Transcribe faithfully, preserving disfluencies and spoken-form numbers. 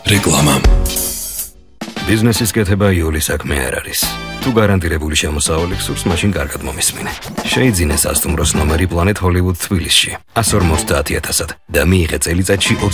რეკლამა. ბიზნესის კეთება იული საქმე არ არის. თუ გარანტირებული შემოსავალი გსურს, მაშინ კარგად მომისმინე. შეიძინე სასტუმროს ნომერი Planet Hollywood თბილისში. one hundred fifty ათასად და მიიღე წელიწადში